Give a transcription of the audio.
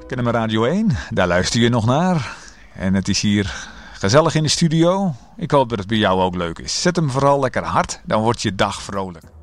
KNMR Radio 1, daar luister je nog naar. En het is hier gezellig in de studio. Ik hoop dat het bij jou ook leuk is. Zet hem vooral lekker hard, dan wordt je dag vrolijk.